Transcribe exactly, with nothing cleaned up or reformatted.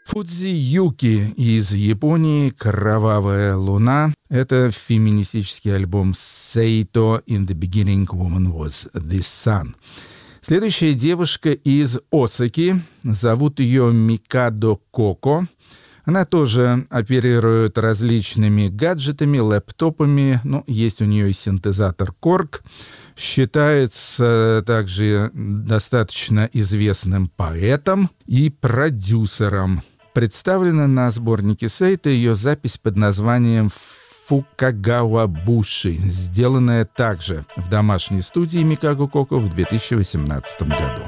Фудзи Юки из Японии «Кровавая луна». Это феминистический альбом Сейто «In the beginning woman was the sun». Следующая девушка из Осаки. Зовут ее Микадо Коко. Она тоже оперирует различными гаджетами, лэптопами. Ну, есть у нее и синтезатор Корг. Считается также достаточно известным поэтом и продюсером. Представлена на сборнике Сейто ее запись под названием «Фукагава Буши», сделанная также в домашней студии Микадо Коко в две тысячи восемнадцатом году.